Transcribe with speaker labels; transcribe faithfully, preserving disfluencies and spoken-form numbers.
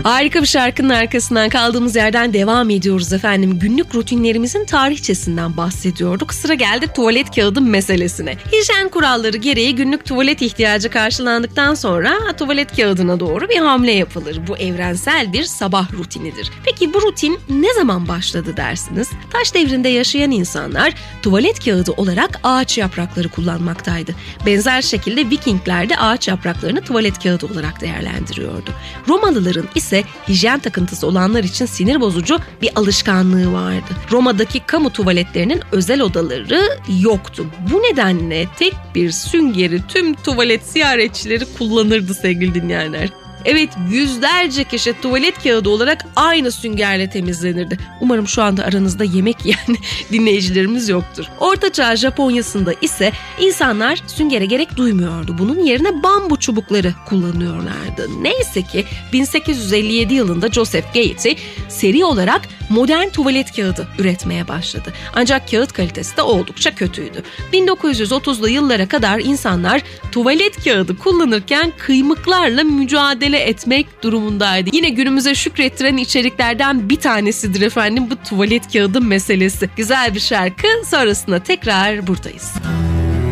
Speaker 1: Harika bir şarkının arkasından kaldığımız yerden devam ediyoruz efendim. Günlük rutinlerimizin tarihçesinden bahsediyorduk. Sıra geldi tuvalet kağıdı meselesine. Hijyen kuralları gereği günlük tuvalet ihtiyacı karşılandıktan sonra tuvalet kağıdına doğru bir hamle yapılır. Bu evrensel bir sabah rutinidir. Peki bu rutin ne zaman başladı dersiniz? Taş devrinde yaşayan insanlar tuvalet kağıdı olarak ağaç yaprakları kullanmaktaydı. Benzer şekilde Vikingler de ağaç yapraklarını tuvalet kağıdı olarak değerlendiriyordu. Romalıların ise hijyen takıntısı olanlar için sinir bozucu bir alışkanlığı vardı. Roma'daki kamu tuvaletlerinin özel odaları yoktu. Bu nedenle tek bir süngeri tüm tuvalet ziyaretçileri kullanırdı sevgili dinleyenler. Evet, yüzlerce kişi tuvalet kağıdı olarak aynı süngerle temizlenirdi. Umarım şu anda aranızda yemek yiyen dinleyicilerimiz yoktur. Ortaçağ Japonya'sında ise insanlar süngere gerek duymuyordu. Bunun yerine bambu çubukları kullanıyorlardı. Neyse ki bin sekiz yüz elli yedi yılında Joseph Gately seri olarak modern tuvalet kağıdı üretmeye başladı. Ancak kağıt kalitesi de oldukça kötüydü. bin dokuz yüz otuzlu yıllara kadar insanlar tuvalet kağıdı kullanırken kıymıklarla mücadele etmek durumundaydı. Yine günümüze şükrettiren içeriklerden bir tanesidir efendim bu tuvalet kağıdı meselesi. Güzel bir şarkı, sonrasında tekrar buradayız.